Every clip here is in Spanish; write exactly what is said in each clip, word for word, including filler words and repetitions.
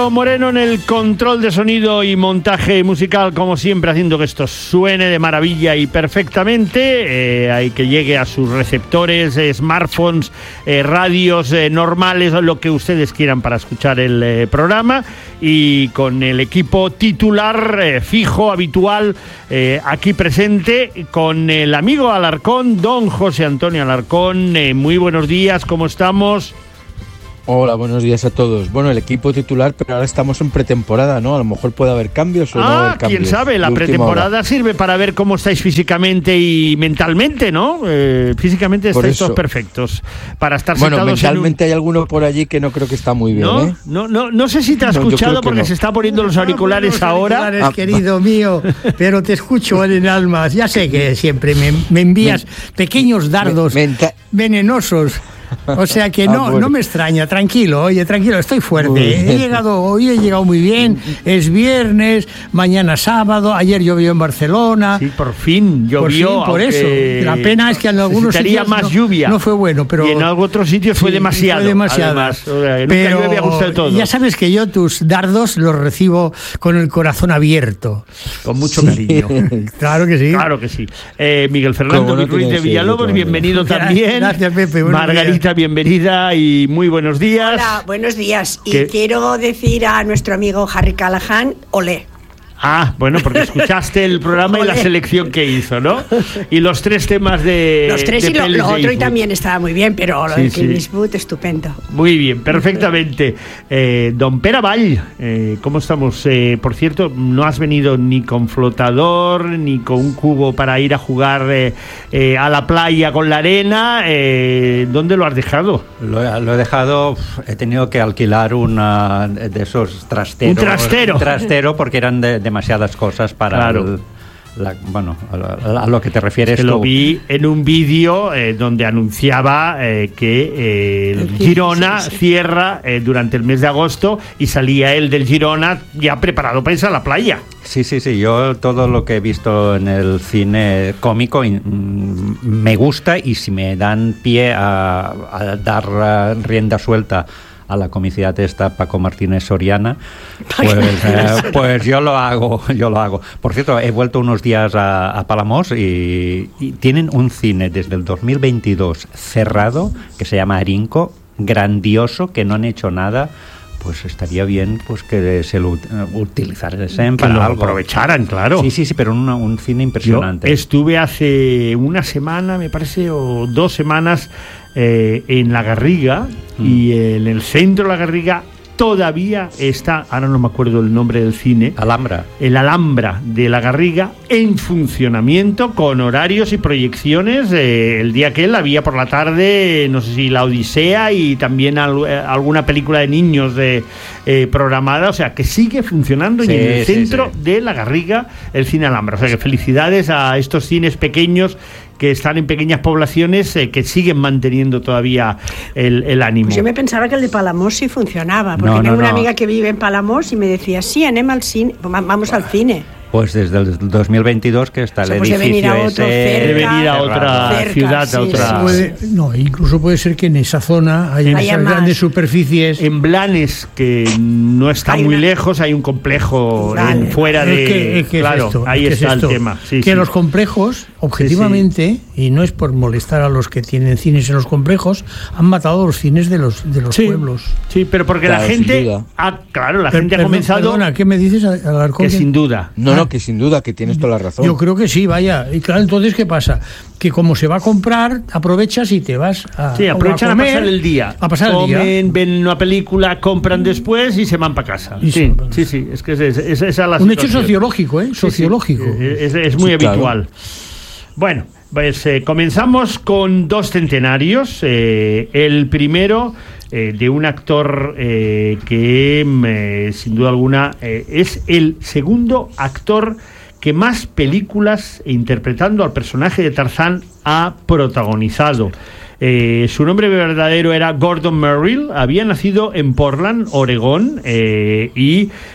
Moreno en el control de sonido y montaje musical, como siempre, haciendo que esto suene de maravilla y perfectamente, eh, hay que llegue a sus receptores, eh, smartphones, eh, radios eh, normales, lo que ustedes quieran para escuchar el eh, programa, y con el equipo titular eh, fijo, habitual, eh, aquí presente, con el amigo Alarcón, don José Antonio Alarcón. Eh, muy buenos días, ¿cómo estamos? Hola, buenos días a todos. Bueno, el equipo titular, pero ahora estamos en pretemporada, ¿no? A lo mejor puede haber cambios o ah, no haber cambios. Quién sabe, la pretemporada sirve para ver cómo estáis físicamente y mentalmente, ¿no? Eh, físicamente estáis todos perfectos para estar bueno, sentados. Bueno, mentalmente en un... hay alguno por allí que no creo que está muy bien, ¿No? ¿eh? No, no, no sé si te has no, escuchado porque no. Se está poniendo los auriculares los ahora. Auriculares, ah, querido mío, pero te escucho en el alma. Ya sé que siempre me, me envías me, pequeños dardos me, menta... venenosos. O sea que no, ah, bueno. no me extraña, tranquilo, oye, tranquilo, estoy fuerte. He llegado, hoy he llegado muy bien, es viernes, mañana sábado, ayer llovió en Barcelona. Sí, por fin llovió. Por, fin, por eso. La pena es que en algunos sitios más no, lluvia. no fue bueno, pero y en otros sitios fue sí, demasiado. Fue demasiado. Además, o sea, pero nunca llueve a gusto de todo. Ya sabes que yo tus dardos los recibo con el corazón abierto. Con mucho cariño. Claro que sí. Claro que sí. Eh, Miguel Fernando no Ruiz de Villalobos, sí, bienvenido también. Gracias, Pepe. Margarita, días. Bienvenida y muy buenos días. Hola, buenos días. Y ¿Qué? Quiero decir a nuestro amigo Harry Callahan, olé. Ah, bueno, porque escuchaste el programa y la selección que hizo, ¿no? Y los tres temas de Los tres de y lo, lo otro Eastwood. Y también estaba muy bien, pero lo sí, de Clint Eastwood, sí. Estupendo. Muy bien, perfectamente. Eh, don Pere Vall, eh, ¿cómo estamos? Eh, por cierto, no has venido ni con flotador, ni con un cubo para ir a jugar eh, eh, a la playa con la arena. Eh, ¿Dónde lo has dejado? Lo, lo he dejado, he tenido que alquilar una de esos trasteros. Un trastero. Un trastero porque eran de, de demasiadas cosas para claro. el, la, bueno a, a lo que te refieres que tú. Lo vi en un vídeo eh, donde anunciaba eh, que eh, el Girona sí, sí. cierra eh, durante el mes de agosto y salía él del Girona ya preparado para irse a la playa. Sí, sí, sí, yo todo lo que he visto en el cine cómico mm, me gusta, y si me dan pie a, a dar uh, rienda suelta a la comicidad esta Paco Martínez Soriana, pues, eh, pues yo lo hago, yo lo hago. Por cierto, he vuelto unos días a, a Palamós y, y tienen un cine desde el dos mil veintidós cerrado que se llama Arinco, grandioso, que no han hecho nada. Pues estaría bien pues que se lo utilizaran para lo algo. Aprovecharan, claro. Sí, sí, sí, pero un, un cine impresionante. Yo estuve hace una semana, me parece, o dos semanas eh, en La Garriga, mm. y en el centro de La Garriga todavía está, ahora no me acuerdo el nombre del cine, Alhambra. El Alhambra de La Garriga en funcionamiento con horarios y proyecciones. Eh, el día que él había por la tarde, no sé si La Odisea y también al, eh, alguna película de niños de, eh, programada, o sea que sigue funcionando, sí, y en el sí, centro sí. de La Garriga el cine Alhambra. O sea que felicidades a estos cines pequeños que están en pequeñas poblaciones, eh, que siguen manteniendo todavía el, el ánimo. Pues yo me pensaba que el de Palamós sí funcionaba, porque no, tengo no, una no. amiga que vive en Palamós y me decía, sí, anem al cine, vamos al cine. Pues desde el dos mil veintidós que está o sea, el pues edificio deben ese... Deben ir a otra cerca, ciudad, sí, a otra... Sí. Puede, no, incluso puede ser que en esa zona hay esas grandes superficies. En Blanes, que no está hay muy una... lejos, hay un complejo en, fuera de... Es que, es que claro, es esto, ahí es está es el tema. Sí, que sí. los complejos, objetivamente, sí, sí. y no es por molestar a los que tienen cines en los complejos, han matado los cines de los, de los sí. pueblos. Sí, pero porque claro, la gente... Ah, claro, la pero, gente perdón, ha comenzado... Perdona, ¿qué me dices, Alarcón? Que sin duda. No, no, que sin duda, que tienes toda la razón. Yo creo que sí, vaya. Y claro, entonces, ¿qué pasa? Que como se va a comprar, aprovechas y te vas a Sí, aprovechan a, comer, a pasar el día. A pasar Comen, el día. ven una película, compran después y se van para casa. Sí, sí, sí, sí, es que es, es, es, esa la Un situación. hecho sociológico, ¿eh? Sociológico. Sí, sí. Es, es muy sí, habitual. Claro. Bueno, pues eh, comenzamos con dos centenarios. Eh, el primero... Eh, de un actor eh, que eh, sin duda alguna eh, es el segundo actor que más películas interpretando al personaje de Tarzán ha protagonizado. Eh, su nombre verdadero era Gordon Merrill, había nacido en Portland, Oregón, eh, y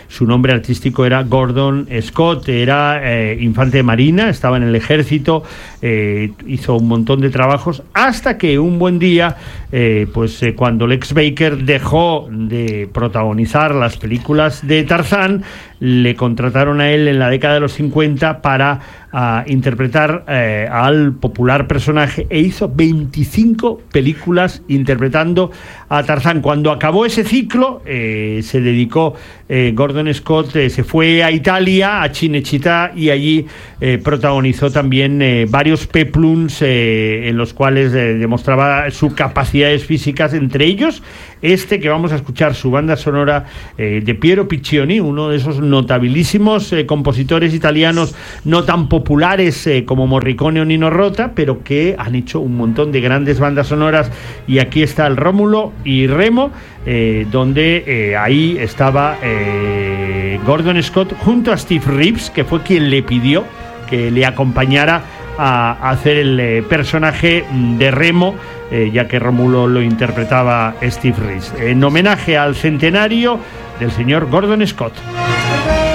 su nombre artístico era Gordon Scott, era eh, infante de marina, estaba en el ejército, eh, hizo un montón de trabajos, hasta que un buen día, eh, pues eh, cuando Lex Baker dejó de protagonizar las películas de Tarzán, le contrataron a él en la década de los cincuenta para a interpretar eh, al popular personaje, e hizo veinticinco películas interpretando a Tarzán. Cuando acabó ese ciclo, eh, se dedicó eh, Gordon Scott, eh, se fue a Italia, a Cinecittà, y allí eh, protagonizó también eh, varios peplums eh, en los cuales eh, demostraba sus capacidades físicas, entre ellos este que vamos a escuchar, su banda sonora eh, de Piero Piccioni, uno de esos notabilísimos eh, compositores italianos no tan populares eh, como Morricone o Nino Rota, pero que han hecho un montón de grandes bandas sonoras. Y aquí está el Rómulo y Remo, eh, donde eh, ahí estaba eh, Gordon Scott junto a Steve Reeves, que fue quien le pidió que le acompañara a hacer el eh, personaje de Remo, eh, ya que Rómulo lo interpretaba Steve Reeves, en homenaje al centenario del señor Gordon Scott.